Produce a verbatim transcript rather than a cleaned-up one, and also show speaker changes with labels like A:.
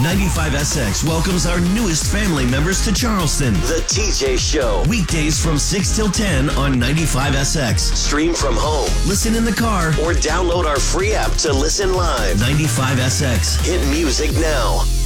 A: ninety-five S X welcomes our newest family members to Charleston. The T J Show. Weekdays from six till ten on ninety-five S X. Stream from home, listen in the car, or download our free app to listen live. ninety-five S X. Hit music now.